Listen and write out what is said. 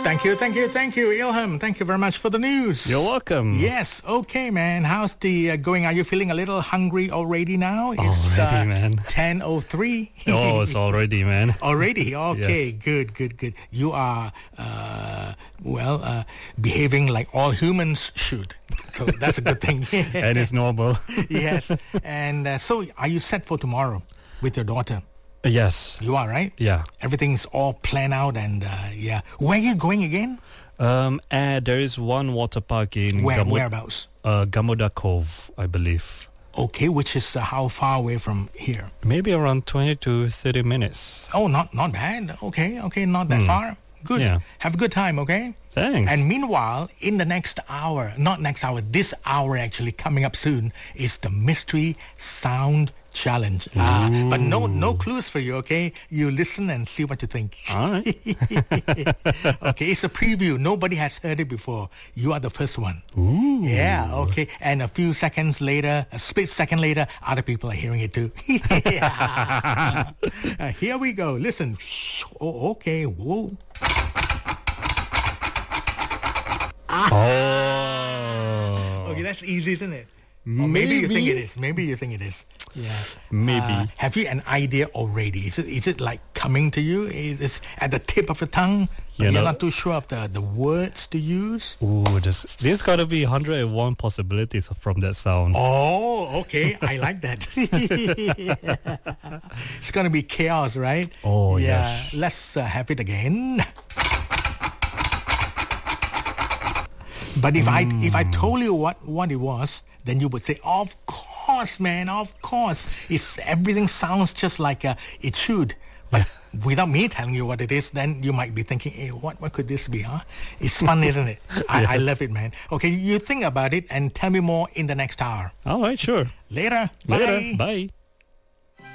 Thank you, Ilham. Thank you very much for the news. You're welcome. Yes, okay, man. How's the going? Are you feeling a little hungry already now? It's already, man. 10:03. Oh, it's already, man. Already? Okay, yes. Good. You are, behaving like all humans should. So that's a good thing. And it's normal. Yes. And so are you set for tomorrow with your daughter? Yes. You are, right? Yeah. Everything's all planned out and, yeah. Where are you going again? There is one water park in whereabouts? Gamuda Cove, I believe. Okay, which is how far away from here? Maybe around 20 to 30 minutes. Oh, not bad. Okay, not that far. Good. Yeah. Have a good time, okay? Thanks. And meanwhile, in the next hour, this hour actually coming up soon, is the Mystery Sound Challenge. But no clues for you, okay? You listen and see what you think. All right. Okay, it's a preview. Nobody has heard it before. You are the first one. Ooh. Yeah, okay. And a split second later, other people are hearing it too. Here we go. Listen. Oh, okay. Whoa. Oh. Okay, that's easy, isn't it? Or maybe you think it is. Yeah. Maybe. Have you an idea already? Is it like coming to you? Is it at the tip of your tongue? You're not too sure of the words to use? Ooh, there's got to be 101 possibilities from that sound. Oh, okay. I like that. It's going to be chaos, right? Oh, yeah. Yes. Let's have it again. But if I told you what it was, then you would say, of course, man, of course. Everything sounds just like it should. But without me telling you what it is, then you might be thinking, hey, what could this be, huh? It's fun, isn't it? I Yes. love it, man. Okay, you think about it and tell me more in the next hour. All right, sure. Later. Later. Bye.